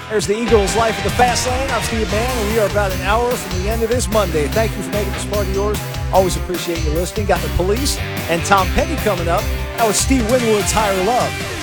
There's the Eagles Life of the Fast Lane. I'm Steve Mann, and we are about an hour from the end of this Monday. Thank you for making this part of yours. Always appreciate you listening. Got the Police and Tom Petty coming up. That was Steve Winwood's Higher Love.